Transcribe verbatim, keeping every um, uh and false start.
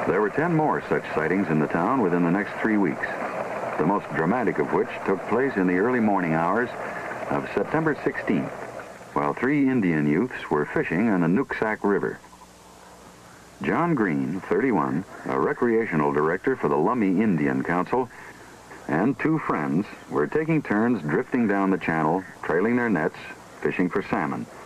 There were ten more such sightings in the town within the next three weeks, the most dramatic of which took place in the early morning hours of September sixteenth, while three Indian youths were fishing on the Nooksack River. John Green, thirty-one, a recreational director for the Lummi Indian Council, and two friends were taking turns drifting down the channel, trailing their nets, fishing for salmon.